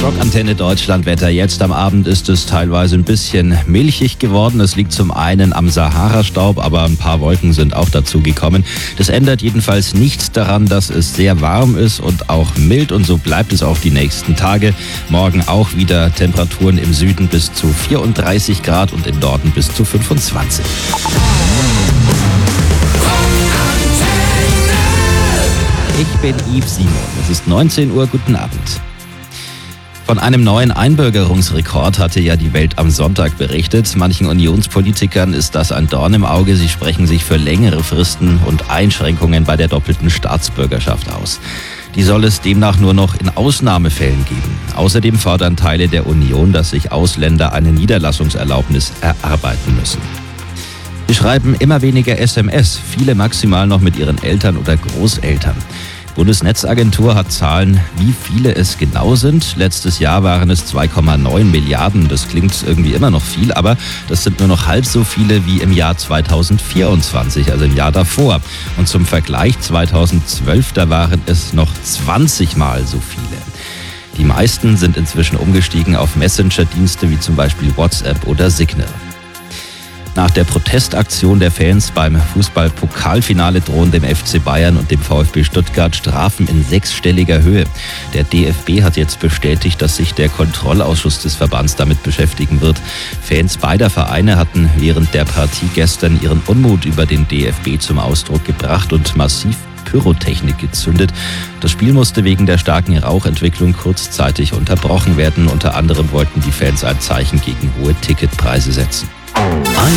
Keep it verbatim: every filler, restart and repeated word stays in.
Rock Antenne Deutschland Wetter. Jetzt am Abend ist es teilweise ein bisschen milchig geworden. Es liegt zum einen am Sahara-Staub, aber ein paar Wolken sind auch dazu gekommen. Das ändert jedenfalls nichts daran, dass es sehr warm ist und auch mild, und so bleibt es auch die nächsten Tage. Morgen auch wieder Temperaturen im Süden bis zu vierunddreißig Grad und im Norden bis zu fünfundzwanzig. Ich bin Yves Simon. Es ist neunzehn Uhr. Guten Abend. Von einem neuen Einbürgerungsrekord hatte ja die Welt am Sonntag berichtet. Manchen Unionspolitikern ist das ein Dorn im Auge. Sie sprechen sich für längere Fristen und Einschränkungen bei der doppelten Staatsbürgerschaft aus. Die soll es demnach nur noch in Ausnahmefällen geben. Außerdem fordern Teile der Union, dass sich Ausländer eine Niederlassungserlaubnis erarbeiten müssen. Sie schreiben immer weniger S M S, viele maximal noch mit ihren Eltern oder Großeltern. Die Bundesnetzagentur hat Zahlen, wie viele es genau sind. Letztes Jahr waren es zwei Komma neun Milliarden. Das klingt irgendwie immer noch viel, aber das sind nur noch halb so viele wie im Jahr zweitausendvierundzwanzig, also im Jahr davor. Und zum Vergleich zweitausendzwölf, da waren es noch zwanzig Mal so viele. Die meisten sind inzwischen umgestiegen auf Messenger-Dienste wie zum Beispiel WhatsApp oder Signal. Nach der Protestaktion der Fans beim Fußball-Pokalfinale drohen dem F C Bayern und dem VfB Stuttgart Strafen in sechsstelliger Höhe. Der D F B hat jetzt bestätigt, dass sich der Kontrollausschuss des Verbands damit beschäftigen wird. Fans beider Vereine hatten während der Partie gestern ihren Unmut über den D F B zum Ausdruck gebracht und massiv Pyrotechnik gezündet. Das Spiel musste wegen der starken Rauchentwicklung kurzzeitig unterbrochen werden. Unter anderem wollten die Fans ein Zeichen gegen hohe Ticketpreise setzen.